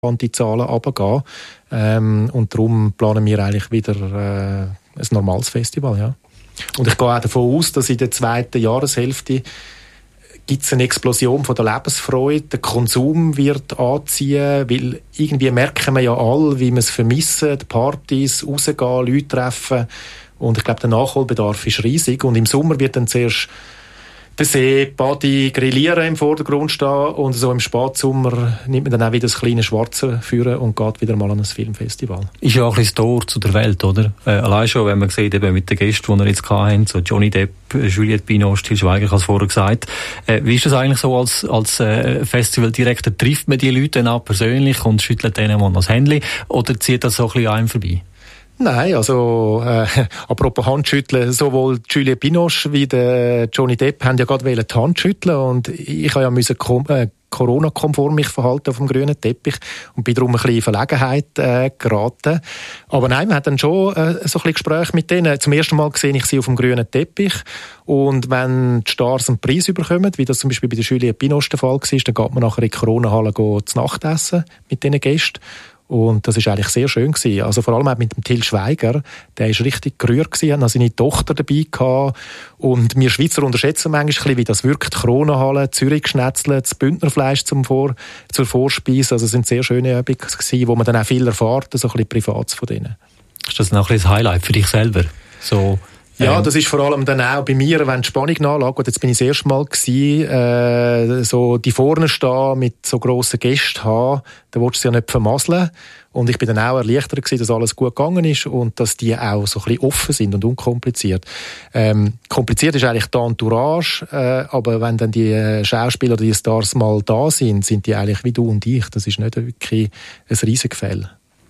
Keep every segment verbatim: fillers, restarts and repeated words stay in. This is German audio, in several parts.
die Zahlen runtergehen. Ähm, und darum planen wir eigentlich wieder äh, ein normales Festival, ja. Und ich gehe auch davon aus, dass in der zweiten Jahreshälfte gibt es eine Explosion von der Lebensfreude, der Konsum wird anziehen, weil irgendwie merken wir ja alle, wie wir es vermissen, die Partys, rausgehen, Leute treffen. Und ich glaube, der Nachholbedarf ist riesig. Und im Sommer wird dann zuerst der See, Badi, Grillieren im Vordergrund stehen und so im Spätsommer nimmt man dann auch wieder das kleine Schwarze führen und geht wieder mal an ein Filmfestival. Ist ja auch ein bisschen das Tor zu der Welt, oder? Äh, allein schon, wenn man sieht, eben mit den Gästen, die wir jetzt hatten, so Johnny Depp, Juliette Binoche, Til Schweiger, ich habe es vorher gesagt. Äh, wie ist das eigentlich so als, als äh, Festivaldirektor? Trifft man die Leute dann auch persönlich und schüttelt denen mal das Händchen oder zieht das so ein bisschen an einem vorbei? Nein, also äh, apropos Handschütteln, sowohl Juliette Binoche wie der Johnny Depp haben ja gerade die Hand schütteln und ich habe ja müssen kom- äh, Corona-konform mich verhalten auf dem grünen Teppich und bin darum ein bisschen in Verlegenheit äh, geraten. Aber nein, wir hatten dann schon äh, so ein bisschen Gespräche mit denen. Zum ersten Mal sehe ich sie auf dem grünen Teppich und wenn die Stars einen Preis bekommen, wie das zum Beispiel bei der Juliette Binoche der Fall war, dann geht man nachher in die Corona-Halle zu Nacht essen mit diesen Gästen. Und das war eigentlich sehr schön gewesen. Also vor allem auch mit dem Til Schweiger, der ist richtig gerührt gewesen, hat seine Tochter dabei gehabt. Und wir Schweizer unterschätzen manchmal ein bisschen, wie das wirkt. Kronenhalle, Zürich geschnetzelt, das Bündnerfleisch zum Vor- zur Vorspeise. Also es sind sehr schöne Übungen gewesen, wo man dann auch viel erfährt, so ein bisschen Privates von denen. Ist das noch ein bisschen das Highlight für dich selber? So Ja, das ist vor allem dann auch bei mir, wenn die Spannung nachlässt. Und jetzt bin ich das erste Mal gewesen, äh, so die vorne stehen mit so grossen Gästen haben, da willst du sie ja nicht vermasseln. Und ich bin dann auch erleichtert gewesen, dass alles gut gegangen ist und dass die auch so ein bisschen offen sind und unkompliziert. Ähm, kompliziert ist eigentlich die Entourage, äh, aber wenn dann die Schauspieler, die Stars mal da sind, sind die eigentlich wie du und ich. Das ist nicht wirklich ein Riesengefälle.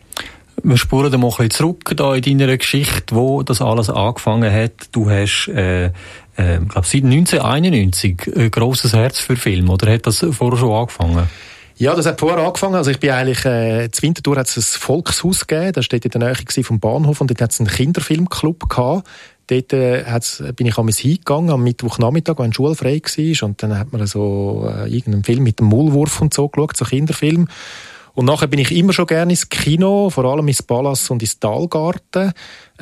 Wir spuren mal ein bisschen zurück da in deiner Geschichte, wo das alles angefangen hat. Du hast, äh, äh, glaub, seit neunzehnhunderteinundneunzig ein grosses Herz für Film, oder hat das vorher schon angefangen? Ja, das hat vorher angefangen. Also ich bin eigentlich, äh, in Winterthur hat es ein Volkshaus gegeben, das steht in der Nähe vom Bahnhof und dort hat es einen Kinderfilmclub gehabt. Dort äh, hat's, bin ich einmal hingegangen am Mittwochnachmittag, wenn schulfrei war und dann hat man so äh, irgendeinen Film mit dem Maulwurf und so geschaut, so Kinderfilm. Und nachher bin ich immer schon gerne ins Kino, vor allem ins Pallas und ins Talgarten.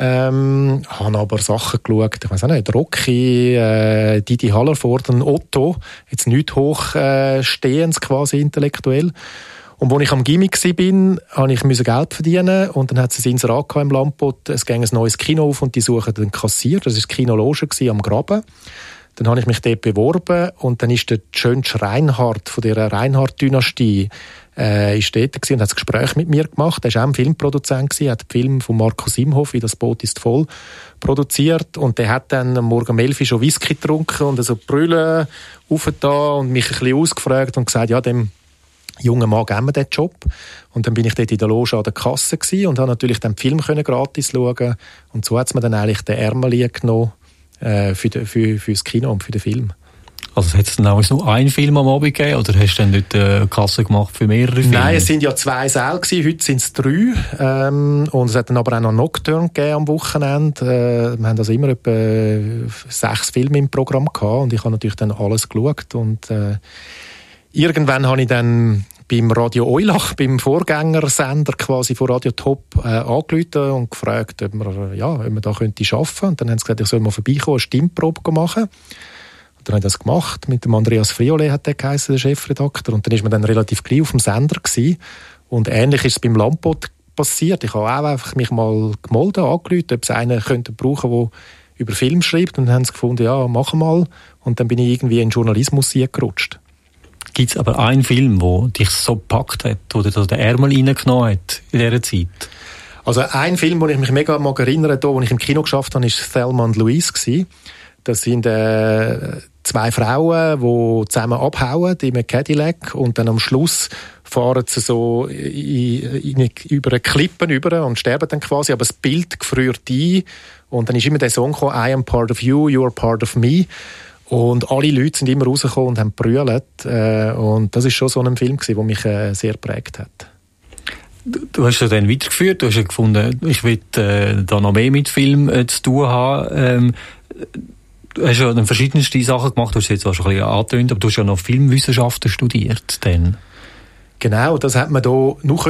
Ähm, habe aber Sachen geschaut, ich weiss auch nicht, Rocky, äh, Didi Hallervorden, Otto, jetzt nicht hochstehend äh, quasi intellektuell. Und als ich am Gimmick war, musste ich Geld verdienen und dann hat es ein Inserat im Landbot, es ging ein neues Kino auf und die suchen den Kassier, das war das Kino Loge am Graben. Dann habe ich mich dort beworben und dann ist der Schönsch Reinhardt von dieser Reinhardt-Dynastie äh, ist dort gewesen und hat ein Gespräch mit mir gemacht. Er war auch ein Filmproduzent gewesen, hat den Film von Marco Simhoff, «Wie das Boot ist voll», produziert und der hat dann am Morgen um elf Uhr schon Whisky getrunken und so Brüllen aufgetan und mich ein bisschen ausgefragt und gesagt, ja, dem jungen Mann geben wir den Job. Und dann bin ich dort in der Loge an der Kasse gewesen und habe natürlich den Film können gratis schauen und so hat es mir dann eigentlich den Ärmel genommen Für, de, für, für das Kino und für den Film. Also hat es dann auch nur einen Film am Abend gegeben oder hast du dann nicht eine Kasse gemacht für mehrere Filme? Nein, es sind ja zwei Säle gewesen, heute sind es drei. Ähm, und es hat dann aber auch noch Nocturne gegeben am Wochenende. Äh, wir haben also immer etwa sechs Filme im Programm gehabt und ich habe natürlich dann alles geschaut. Und äh, irgendwann habe ich dann beim Radio Eulach, beim Vorgängersender quasi von Radio Top, äh, angerufen und gefragt, ob man, ja, ob man da könnte arbeiten könnte. Und dann haben sie gesagt, ich soll mal vorbeikommen, eine Stimmprobe machen. Und dann habe ich das gemacht. Mit dem Andreas Friolet hat der geheißen, der Chefredakteur. Und dann ist man dann relativ gleich auf dem Sender gewesen. Und ähnlich ist es beim Landbot passiert. Ich habe auch einfach mich mal gemeldet, angerufen, ob es einen könnte brauchen, der über Film schreibt. Und dann haben sie gefunden, ja, mach mal. Und dann bin ich irgendwie in den Journalismus gerutscht. Gibt es aber einen Film, der dich so gepackt hat oder den Ärmel reingenommen hat in dieser Zeit? Also ein Film, den ich mich mega mag erinnern kann, den ich im Kino geschafft habe, war Thelma und Louise. Das sind äh, zwei Frauen, die zusammen abhauen in einem Cadillac und dann am Schluss fahren sie so in, in, über eine Klippen über und sterben dann quasi, aber das Bild gefriert ein und dann ist immer der Song gekommen, «I am part of you, you are part of me». Und alle Leute sind immer rausgekommen und haben gebrüllt. Äh, und das war schon so ein Film, der mich äh, sehr geprägt hat. Du, du hast ja dann weitergeführt, du hast ja gefunden, ich will äh, da noch mehr mit Film äh, zu tun haben. Ähm, du hast ja dann verschiedenste Sachen gemacht, du hast jetzt auch schon ein bisschen angetönt, aber du hast ja noch Filmwissenschaften studiert. Dann. Genau, das hat man da noch